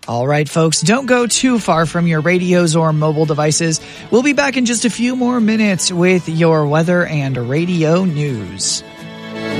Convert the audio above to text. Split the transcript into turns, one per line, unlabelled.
All right, folks, don't go too far from your radios or mobile devices. We'll be back in just a few more minutes with your weather and radio news.